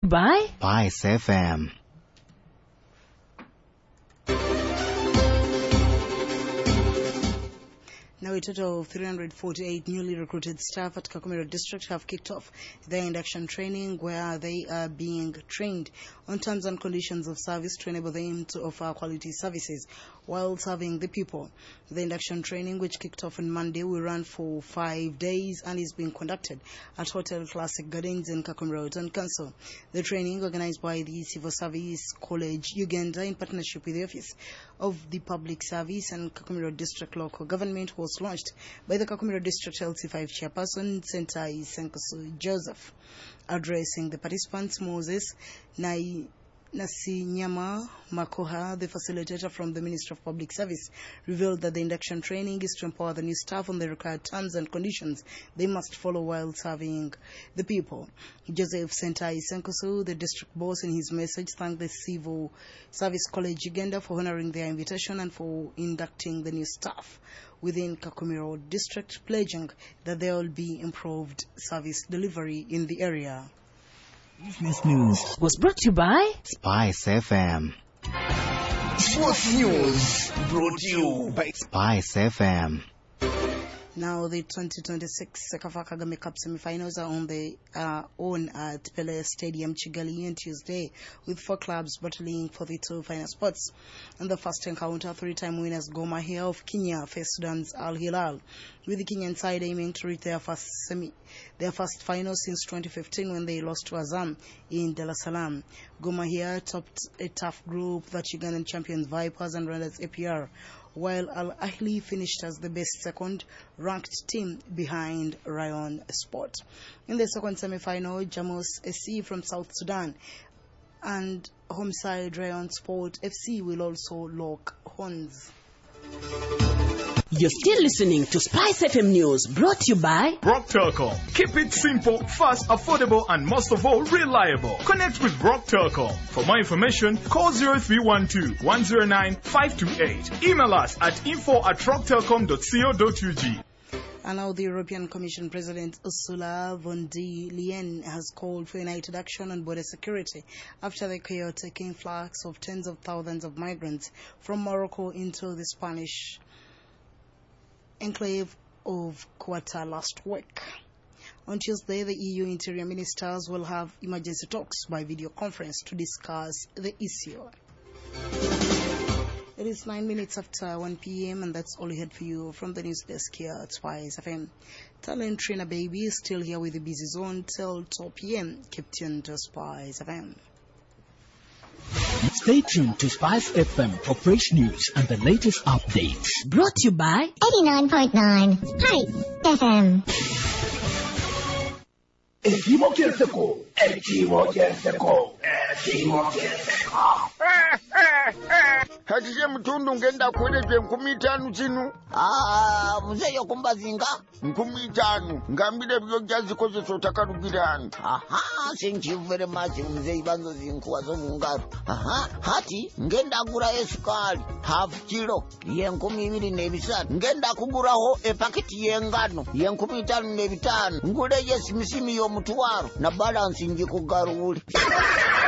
by Spice FM. Now, a total of 348 newly recruited staff at Kakamega District have kicked off their induction training, where they are being trained on terms and conditions of service to enable them to offer quality services while serving the people. The induction training, which kicked off on Monday, will run for 5 days and is being conducted at Hotel Classic Gardens in Kakamega Town Council. The training, organized by the Civil Service College Uganda in partnership with the Office of the Public Service and Kakamega District Local Government, was launched by the Kakamega District LC5 Chairperson Sentai Senkosu Joseph. Addressing the participants, Moses Nasinyama Makoha, the facilitator from the Ministry of Public Service, revealed that the induction training is to empower the new staff on the required terms and conditions they must follow while serving the people. Joseph Sentai Senkosu, the district boss, in his message thanked the Civil Service College Uganda for honoring their invitation and for inducting the new staff within Kakamega District, pledging that there will be improved service delivery in the area. Business news was brought to you by Spice FM. Sports news brought to you by Spice FM. Now, the 2026 Sekafa Kagame Cup semi-finals are on at Pele Stadium, Kigali, on Tuesday, with 4 clubs battling for the 2 final spots. In the first encounter, 3-time winners Gor Mahia of Kenya faced Sudan's Al Hilal, with the Kenyan side aiming to reach their first final since 2015 when they lost to Azam in Dar es Salaam. Gor Mahia topped a tough group that Ugandan champions Vipers and Raiders APR, while Al Ahly finished as the best second-ranked team behind Rayon Sport. In the second semi-final, Jamus SC from South Sudan and home side Rayon Sport FC will also lock horns. You're still listening to Spice FM News, brought to you by Rock Telecom. Keep it simple, fast, affordable, and most of all, reliable. Connect with Rock Telecom. For more information, call 0312-109-528. Email us at info@rocktelecom.co.ug. And now the European Commission President Ursula von der Leyen has called for united action on border security after the chaotic influx of tens of thousands of migrants from Morocco into the Spanish enclave of Ceuta last week. On Tuesday, the EU interior ministers will have emergency talks by video conference to discuss the issue. It is 9 minutes after 1 p.m. and that's all we had for you from the news desk here at Spice FM. Talent Trainer Baby is still here with the busy zone till 12 p.m. Keep tuned to Spice FM. Stay tuned to Spice FM for fresh news and the latest updates. Brought to you by 89.9 Spice FM. Hatije mtundu ngenda kweleje 15 chinu. Muzeyo kumbazinga 15 ngambire byo gyazikoze sotakalugirani. Thank you very much muzeyi banzo zinkuwa zo mungaro. Hati ngenda gura esukali half kilo ye 12 ngenda kuguraho epaketi yengano ye 15 ngule yesi misimi yo mutwaro na balance njikugaruli.